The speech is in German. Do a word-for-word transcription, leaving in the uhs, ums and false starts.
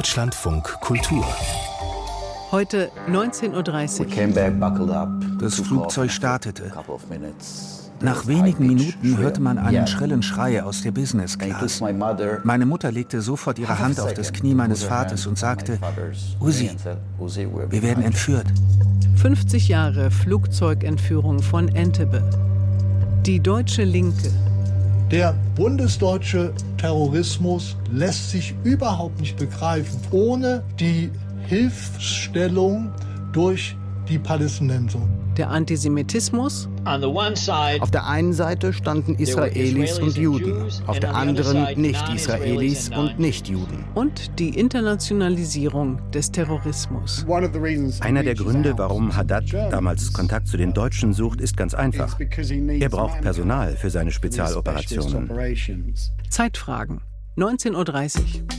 Deutschlandfunk Kultur. Heute neunzehn Uhr dreißig. Das Flugzeug startete. Nach wenigen Minuten hörte man einen schrillen Schrei aus der Business Class. Meine Mutter legte sofort ihre Hand auf das Knie meines Vaters und sagte: Uzi, wir werden entführt. fünfzig Jahre Flugzeugentführung von Entebbe. Die deutsche Linke. Der bundesdeutsche Terrorismus lässt sich überhaupt nicht begreifen, ohne die Hilfsstellung durch die Palästinenser. Der Antisemitismus. Auf der einen Seite standen Israelis und Juden, auf der anderen Nicht-Israelis und Nicht-Juden. Und die Internationalisierung des Terrorismus. Einer der Gründe, warum Haddad damals Kontakt zu den Deutschen sucht, ist ganz einfach. Er braucht Personal für seine Spezialoperationen. Zeitfragen, neunzehn Uhr dreißig.